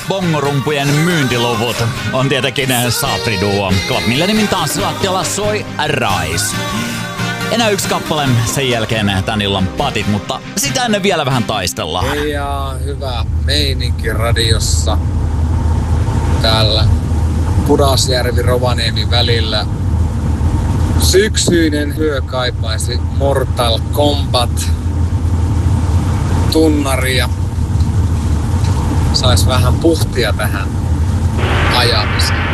Bongorumpujen myyntiluvut on tietenkin Sapri-duo. Club Milleniumin tanssilattialla soi Rise. Enää yksi kappale, sen jälkeen tän illan patit, mutta sitä ennen vielä vähän taistellaan. Ja hyvä meininki radiossa. Täällä Pudasjärvi-Rovaniemi välillä. Syksyinen yö kaipaisi Mortal Kombat tunnaria. Sais vähän puhtia tähän ajamiseen.